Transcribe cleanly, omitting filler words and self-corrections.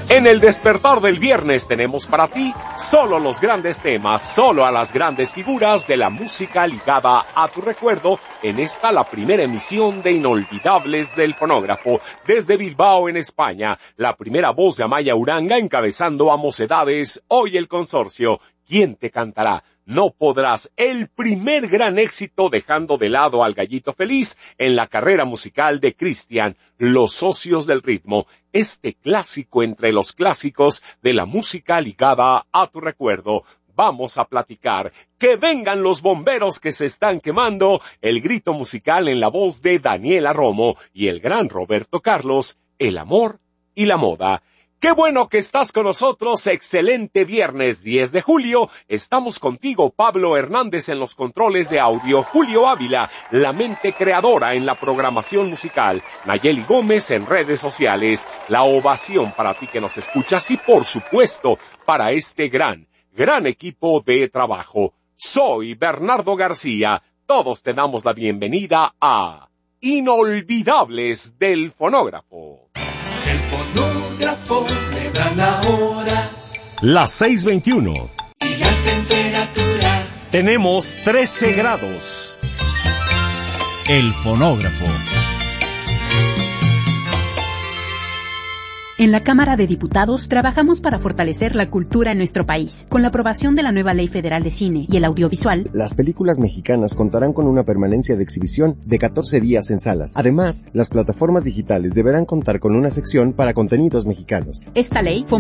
En el despertar del viernes tenemos para ti solo los grandes temas, solo a las grandes figuras de la música ligada a tu recuerdo en esta la primera emisión de Inolvidables del Fonógrafo desde Bilbao en España. La primera voz de Amaya Uranga encabezando a Mocedades, hoy el consorcio. ¿Quién te cantará? No podrás, el primer gran éxito dejando de lado al Gallito Feliz en la carrera musical de Cristian, Los Socios del Ritmo, este clásico entre los clásicos de la música ligada a tu recuerdo. Vamos a platicar, que vengan los bomberos que se están quemando, el grito musical en la voz de Daniela Romo y el gran Roberto Carlos, el amor y la moda. ¡Qué bueno que estás con nosotros! Excelente viernes 10 de julio. Estamos contigo, Pablo Hernández en los controles de audio, Julio Ávila, la mente creadora en la programación musical, Nayeli Gómez en redes sociales, la ovación para ti que nos escuchas y por supuesto para este gran equipo de trabajo. Soy Bernardo García. Todos te damos la bienvenida a Inolvidables del Fonógrafo. El fonógrafo me da la hora. Las 6:21. Y la temperatura. Tenemos 13 grados. El fonógrafo. En la Cámara de Diputados trabajamos para fortalecer la cultura en nuestro país. Con la aprobación de la nueva Ley Federal de Cine y el Audiovisual, las películas mexicanas contarán con una permanencia de exhibición de 14 días en salas. Además, las plataformas digitales deberán contar con una sección para contenidos mexicanos. Esta ley